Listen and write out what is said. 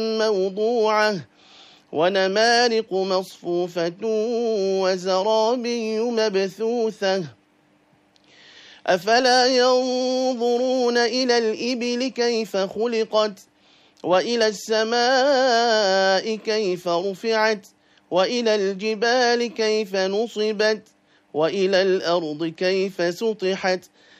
موضوعة ونمارق مصفوفة وزرابي مبثوثة أفلا ينظرون إلى الإبل كيف خلقت وإلى السماء كيف رفعت وإلى الجبال كيف نصبت وإلى الأرض كيف سطحت